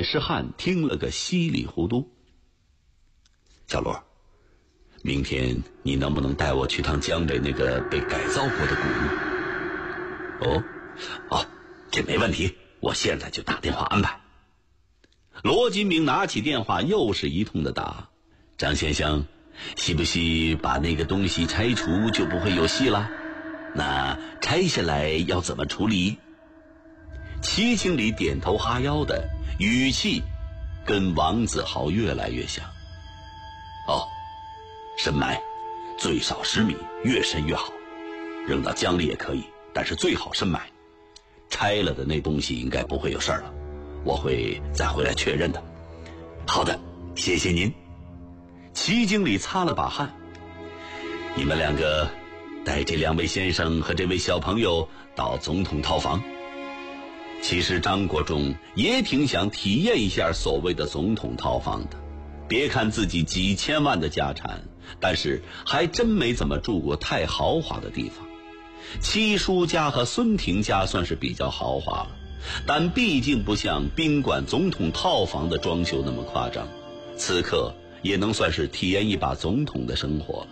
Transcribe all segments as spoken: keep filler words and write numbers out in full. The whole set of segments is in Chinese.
世汉听了个稀里糊涂。小罗，明天你能不能带我去趟江北那个被改造过的古墓？哦，哦，这没问题，我现在就打电话安排。罗金明拿起电话，又是一通的打。张先生，是不是把那个东西拆除就不会有戏了？那拆下来要怎么处理？齐经理点头哈腰的语气跟王子豪越来越像。哦，深埋，最少十米，越深越好。扔到江里也可以，但是最好深埋。拆了的那东西应该不会有事儿了，我会再回来确认的。好的，谢谢您。齐经理擦了把汗。你们两个带这两位先生和这位小朋友到总统套房。其实张国忠也挺想体验一下所谓的总统套房的。别看自己几千万的家产，但是还真没怎么住过太豪华的地方。七叔家和孙廷家算是比较豪华了，但毕竟不像宾馆总统套房的装修那么夸张。此刻也能算是体验一把总统的生活了。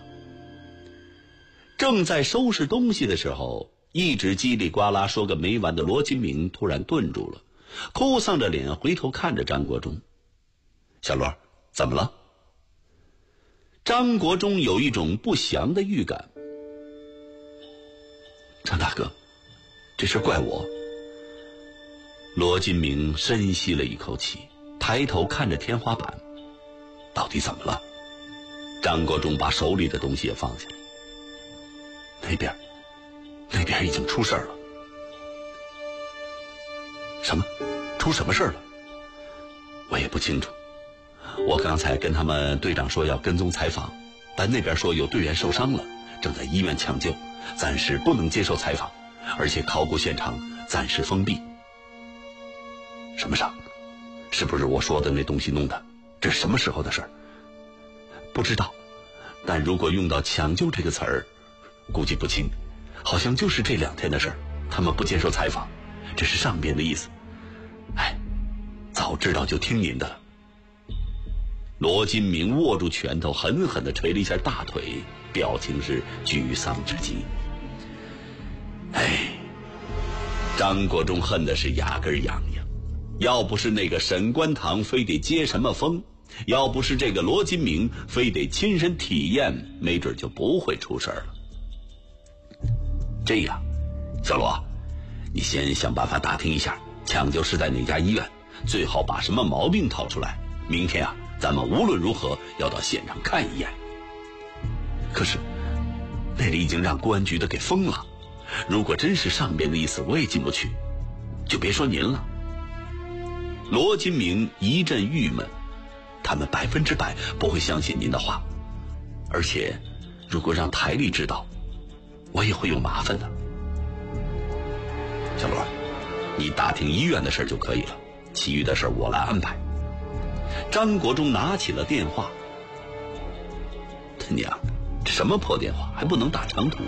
正在收拾东西的时候，一直叽里呱啦说个没完的罗金明突然顿住了，哭丧着脸回头看着张国忠。小罗，怎么了？张国忠有一种不祥的预感。张大哥，这事怪我。罗金明深吸了一口气，抬头看着天花板。到底怎么了？张国忠把手里的东西也放下。那边那边已经出事儿了。什么？出什么事儿了？我也不清楚。我刚才跟他们队长说要跟踪采访，但那边说有队员受伤了，正在医院抢救，暂时不能接受采访，而且考古现场暂时封闭。什么伤？是不是我说的那东西弄的？这是什么时候的事儿？不知道，但如果用到抢救这个词儿，估计不轻，好像就是这两天的事儿。他们不接受采访，这是上边的意思。哎，早知道就听您的了。罗金明握住拳头，狠狠地捶了一下大腿，表情是沮丧至极。哎，张国忠恨的是牙根痒痒。要不是那个沈观堂非得接什么风，要不是这个罗金明非得亲身体验，没准就不会出事了。这样，小罗，你先想办法打听一下抢救是在哪家医院，最好把什么毛病掏出来。明天啊，咱们无论如何要到现场看一眼。可是那里已经让公安局的给封了，如果真是上边的意思，我也进不去，就别说您了。罗金明一阵郁闷，他们百分之百不会相信您的话，而且如果让台里知道，我也会有麻烦的。小罗，你打听医院的事就可以了，其余的事我来安排。张国忠拿起了电话。他娘的，这什么破电话，还不能打长途。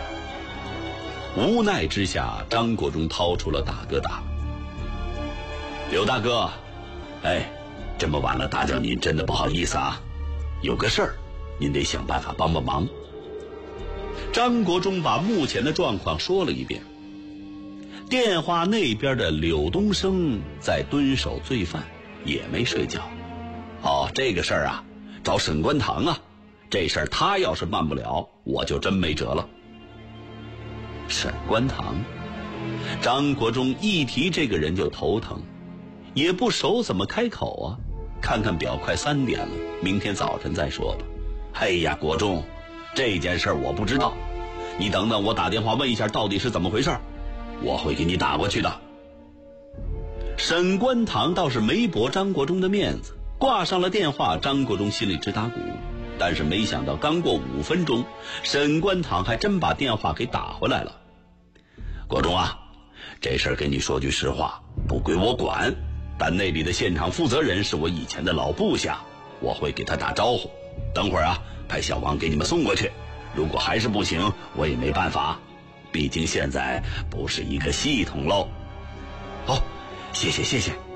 无奈之下，张国忠掏出了大哥大。刘大哥，哎，这么晚了打搅您，真的不好意思啊。有个事儿，您得想办法帮帮忙。张国忠把目前的状况说了一遍。电话那边的柳东升在蹲守罪犯，也没睡觉。哦，这个事儿啊，找沈观堂啊，这事儿他要是办不了，我就真没辙了。沈观堂，张国忠一提这个人就头疼，也不熟怎么开口啊。看看表，快三点了，明天早晨再说吧。哎呀，国忠，这件事我不知道，你等等，我打电话问一下到底是怎么回事，我会给你打过去的。沈观堂倒是没驳张国忠的面子，挂上了电话。张国忠心里直打鼓，但是没想到刚过五分钟，沈观堂还真把电话给打回来了。国忠啊，这事儿跟你说句实话，不归我管，但那里的现场负责人是我以前的老部下，我会给他打招呼。等会儿啊，派小王给你们送过去。如果还是不行，我也没办法，毕竟现在不是一个系统喽。好，谢谢谢谢。